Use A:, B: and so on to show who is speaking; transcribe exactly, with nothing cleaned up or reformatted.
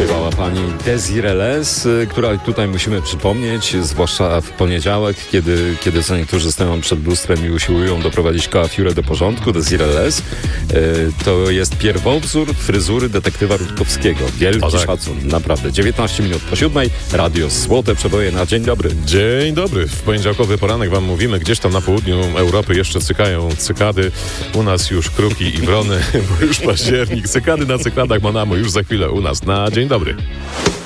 A: Śpiewała pani Desiree Les, która tutaj musimy przypomnieć, zwłaszcza w poniedziałek, kiedy, kiedy co niektórzy stoją przed lustrem i usiłują doprowadzić coiffurę do porządku. Desiree Les to jest pierwowzór fryzury detektywa Rutkowskiego. Wielki
B: O, tak.
A: szacun, naprawdę. dziewiętnaście minut po siódmej, radio Złote Przeboje na dzień dobry.
B: Dzień dobry. W poniedziałkowy poranek wam mówimy, gdzieś tam na południu Europy jeszcze cykają cykady. U nas już kruki i wrony, bo już październik. Cykady na cykadach Monamo już za chwilę u nas. Na dzień dobry.